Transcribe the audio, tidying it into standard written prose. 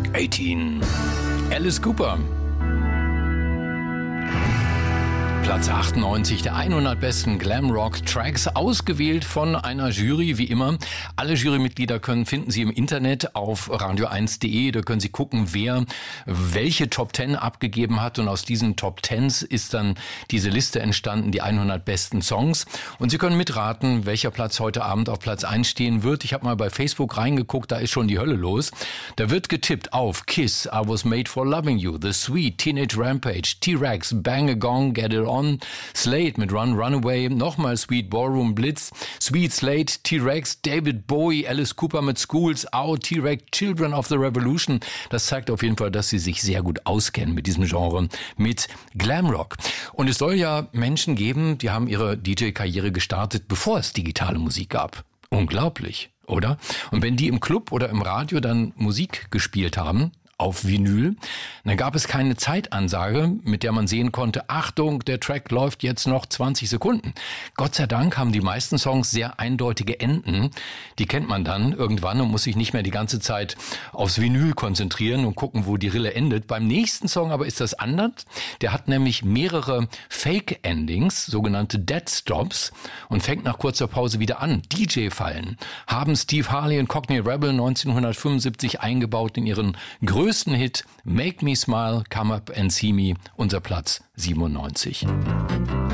18. Alice Cooper. Platz 98 der 100 besten Glam-Rock-Tracks, ausgewählt von einer Jury, wie immer. Alle Jurymitglieder finden Sie im Internet auf radio1.de. Da können Sie gucken, wer welche Top 10 abgegeben hat. Und aus diesen Top 10s ist dann diese Liste entstanden, die 100 besten Songs. Und Sie können mitraten, welcher Platz heute Abend auf Platz 1 stehen wird. Ich habe mal bei Facebook reingeguckt, da ist schon die Hölle los. Da wird getippt auf Kiss, I Was Made for Loving You, The Sweet, Teenage Rampage, T-Rex, Bang a Gong, Get It On, Slade mit Run Runaway, nochmal Sweet, Ballroom Blitz, Sweet, Slade, T-Rex, David Bowie, Alice Cooper mit Schools Out, T-Rex, Children of the Revolution. Das zeigt auf jeden Fall, dass sie sich sehr gut auskennen mit diesem Genre, mit Glamrock. Und es soll ja Menschen geben, die haben ihre DJ-Karriere gestartet, bevor es digitale Musik gab. Unglaublich, oder? Und wenn die im Club oder im Radio dann Musik gespielt haben, auf Vinyl, dann gab es keine Zeitansage, mit der man sehen konnte, Achtung, der Track läuft jetzt noch 20 Sekunden. Gott sei Dank haben die meisten Songs sehr eindeutige Enden. Die kennt man dann irgendwann und muss sich nicht mehr die ganze Zeit aufs Vinyl konzentrieren und gucken, wo die Rille endet. Beim nächsten Song aber ist das anders. Der hat nämlich mehrere Fake-Endings, sogenannte Dead Stops, und fängt nach kurzer Pause wieder an. DJ-Fallen haben Steve Harley und Cockney Rebel 1975 eingebaut in ihren größten Hit Make Me Smile, Come Up and See Me, unser Platz 97.